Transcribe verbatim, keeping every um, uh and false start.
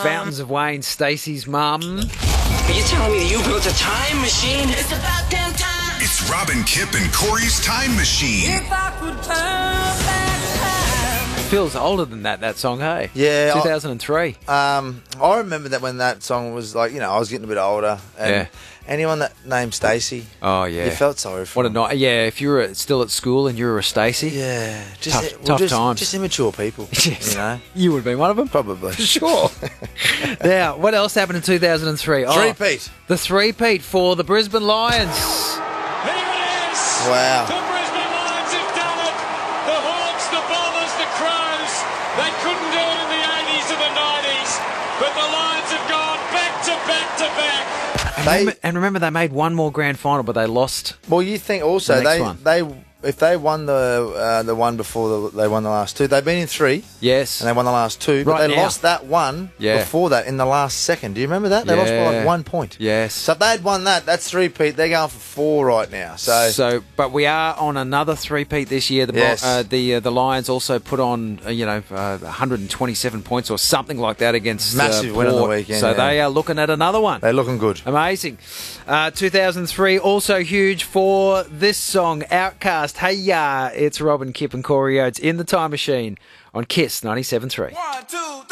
Fountains of Wayne, Stacey's mum. Are you telling me that you built a time machine? It's about damn time. It's Robin Kipp and Corey's Time Machine. If I could turn back time. Feels older than that, that song, hey? Yeah. two thousand three. I, um, I remember that when that song was like, you know, I was getting a bit older. And Yeah. anyone that named Stacey, Oh, yeah. you felt sorry for What a them. night. Yeah, if you were at- still at school and you were a Stacey. Yeah. Just, Tough- well, tough just, times. Just immature people, Yes. you know? You would have been one of them? Probably. Sure. Now, what else happened in two thousand three? Oh, Three-peat. the three-peat for the Brisbane Lions. Here it is. Wow. The Brisbane Lions have done it. The Hawks, the Bombers, the Crows. They couldn't do it in the eighties and the nineties, but the Lions have gone back to back to back. And, They- remember, and remember, they made one more grand final, but they lost. Well, you think also The next they one. they if they won the uh, the one before the, they won the last two, they've been in three Yes. and they won the last two, but Right they now. lost that one Yeah. before that in the last second. Do you remember that? They lost by Yeah. like one point. Yes. So if they had won that, that's three-peat. They're going for four right now. So, So, but we are on another three-peat this year. The Bro- Yes. uh, the uh, the Lions also put on uh, you know uh, one hundred twenty-seven points or something like that against Massive uh, win on the Port. weekend, So yeah. they are looking at another one. they're looking good. Amazing. Uh, two thousand three, also huge for this song, Outcast. Hey ya, it's Robin Kipp and Corey Oates in the Time Machine on Kiss ninety-seven point three. One, two, three.